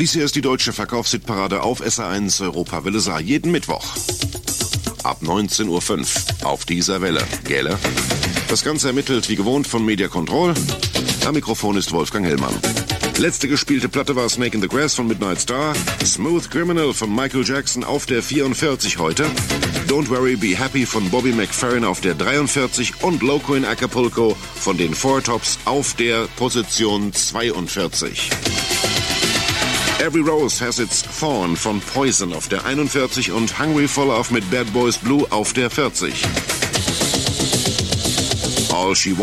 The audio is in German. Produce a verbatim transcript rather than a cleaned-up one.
Dies hier ist die deutsche Verkaufshitparade auf S R eins Europa Welle Saar. Jeden Mittwoch ab neunzehn Uhr fünf auf dieser Welle. Gäle. Das Ganze ermittelt wie gewohnt von Media Control. Am Mikrofon ist Wolfgang Hellmann. Letzte gespielte Platte war Snake in the Grass von Midnight Star. Smooth Criminal von Michael Jackson auf der vierundvierzig heute. Don't Worry, Be Happy von Bobby McFerrin auf der dreiundvierzig und Loco in Acapulco von den Four Tops auf der Position zweiundvierzig. Every Rose Has Its Thorn von Poison auf der einundvierzig und Hungry for Love mit Bad Boys Blue auf der vierzig. All She